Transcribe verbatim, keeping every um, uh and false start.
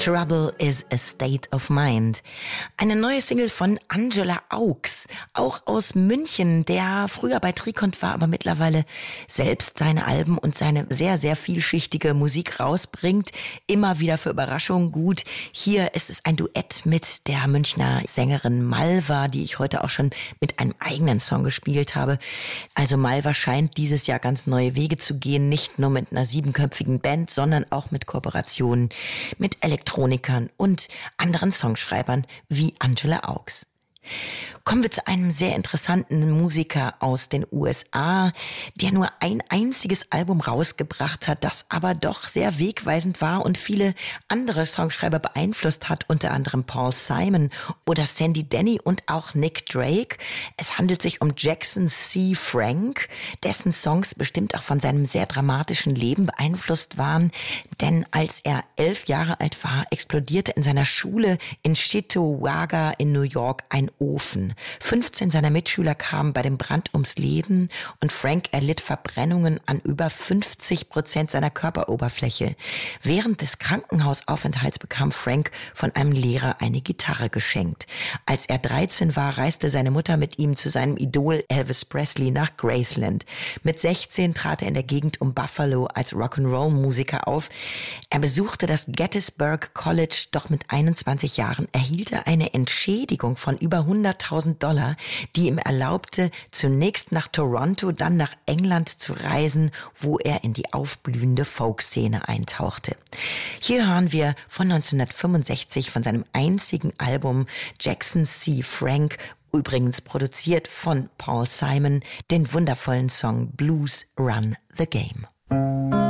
Trouble is a State of Mind. Eine neue Single von Angela Augs, auch aus München, der früher bei Trikont war, aber mittlerweile selbst seine Alben und seine sehr, sehr vielschichtige Musik rausbringt. Immer wieder für Überraschungen gut. Hier ist es ein Duett mit der Münchner Sängerin Malva, die ich heute auch schon mit einem eigenen Song gespielt habe. Also Malva scheint dieses Jahr ganz neue Wege zu gehen, nicht nur mit einer siebenköpfigen Band, sondern auch mit Kooperationen mit Elektronikern und anderen Songschreibern wie Angela Augs. Kommen wir zu einem sehr interessanten Musiker aus den U S A, der nur ein einziges Album rausgebracht hat, das aber doch sehr wegweisend war und viele andere Songschreiber beeinflusst hat, unter anderem Paul Simon oder Sandy Denny und auch Nick Drake. Es handelt sich um Jackson C. Frank, dessen Songs bestimmt auch von seinem sehr dramatischen Leben beeinflusst waren, denn als er elf Jahre alt war, explodierte in seiner Schule in Cheektowaga in New York ein Ofen. fünfzehn seiner Mitschüler kamen bei dem Brand ums Leben und Frank erlitt Verbrennungen an über fünfzig Prozent seiner Körperoberfläche. Während des Krankenhausaufenthalts bekam Frank von einem Lehrer eine Gitarre geschenkt. Als er dreizehn war, reiste seine Mutter mit ihm zu seinem Idol Elvis Presley nach Graceland. Mit sechzehn trat er in der Gegend um Buffalo als Rock'n'Roll-Musiker auf. Er besuchte das Gettysburg College, doch mit einundzwanzig Jahren erhielt er eine Entschädigung von über hunderttausend Dollar, die ihm erlaubte, zunächst nach Toronto, dann nach England zu reisen, wo er in die aufblühende Folkszene eintauchte. Hier hören wir von neunzehnhundertfünfundsechzig von seinem einzigen Album Jackson C. Frank, übrigens produziert von Paul Simon, den wundervollen Song Blues Run the Game.